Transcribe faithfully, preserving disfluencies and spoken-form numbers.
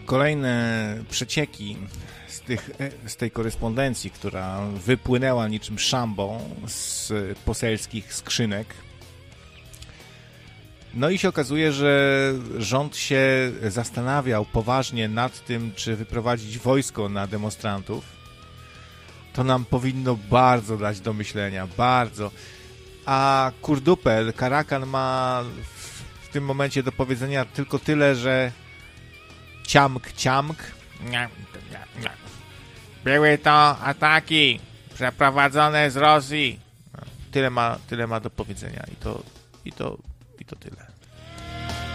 Kolejne przecieki z, tych, z tej korespondencji, która wypłynęła niczym szambą z poselskich skrzynek. No i się okazuje, że rząd się zastanawiał poważnie nad tym, czy wyprowadzić wojsko na demonstrantów. To nam powinno bardzo dać do myślenia, bardzo. A kurdupel, Karakan ma w tym momencie do powiedzenia tylko tyle, że ciamk, ciamk. Były to ataki przeprowadzone z Rosji. Tyle ma, tyle ma do powiedzenia i to, i to, i to tyle.